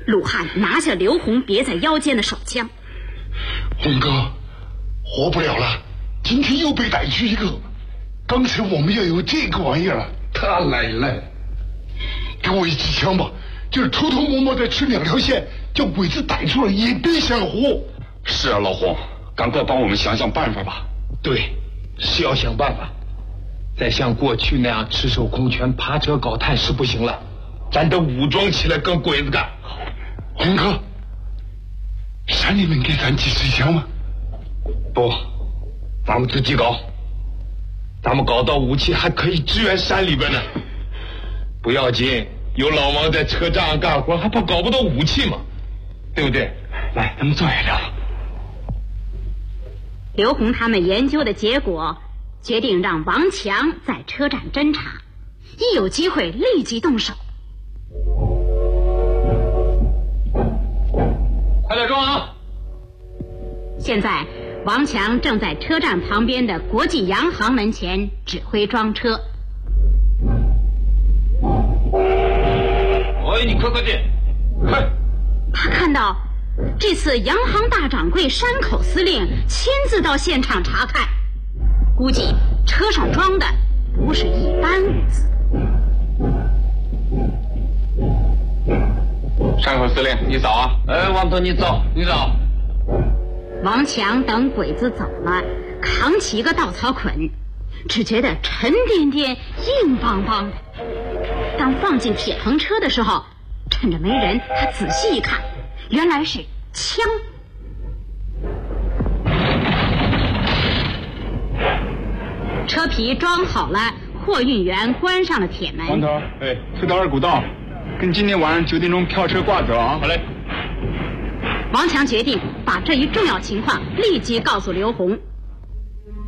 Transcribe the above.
鲁汉拿下刘洪别在腰间的手枪。 洪哥，活不了了，今天又被逮去一个。刚才我们要有这个玩意儿，他来了。给我一支枪吧，就是偷偷摸摸的吃2条线，叫鬼子逮住了也别想活。 是啊，老洪，赶快帮我们想想办法吧。 对，是要想办法。再像过去那样赤手空拳爬车搞探是不行了，咱得武装起来跟鬼子干。 洪哥，山里面给咱几支枪吗？ 不，咱们自己搞。咱们搞到武器还可以支援山里边呢。不要紧，有老王在车站上干活，还怕搞不到武器吗？对不对？来，咱们坐下聊。 刘洪他们研究的结果，决定让王强在车站侦查，一有机会立即动手。 快点装啊！ 现在王强正在车站旁边的国际洋行门前指挥装车。 哎，你快点，快！ 他看到这次洋行大掌柜山口司令亲自到现场查看，估计车上装的不是一般物资。 山口司令，你早啊！ 哎，王头，你早，你早。 王强等鬼子走了，扛起一个稻草捆，只觉得沉甸甸、硬邦邦的。当放进铁棚车的时候，趁着没人，他仔细一看，原来是枪。车皮装好了，货运员关上了铁门。 王头，哎，推到2股道，跟今天晚上9点钟票车挂走啊！ 好嘞。 王强决定把这一重要情况立即告诉刘洪，